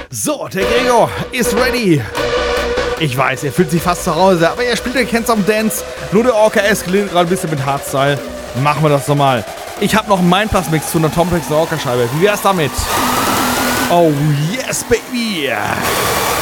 So, der Gregor ist ready. Ich weiß, er fühlt sich fast zu Hause, aber er spielt den Hands of Dance. Nur der Orca eskaliert gerade ein bisschen mit Hardstyle. Machen wir das doch mal. Ich habe noch einen Mindplus-Mix zu einer Tompex Orca-Scheibe. Wie wär's damit? Oh yes, baby!